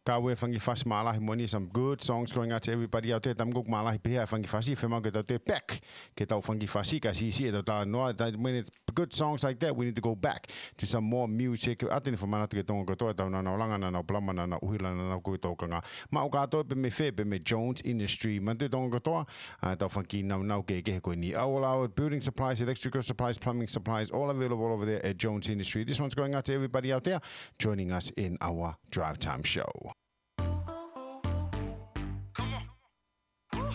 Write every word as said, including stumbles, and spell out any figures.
Kawe fangi fast malahi money, some good songs going out to everybody out there. Tam guk malahi pihia fangi fasi fema kita te back. Kita fangi fasi kasi si ito ta no that when it's good songs like that we need to go back to some more music. Atin fa mana te tonga to ta na na langa na na plama na na uhila na na ku to kanga. Ma uka to pe me fe pe me Jones Industry. Man te tonga to ta fangi na na ke ke ko ni. All our building supplies, electrical supplies, plumbing supplies, all available over there at Jones Industry. This one's going out to everybody out there joining us in our Drive Time show.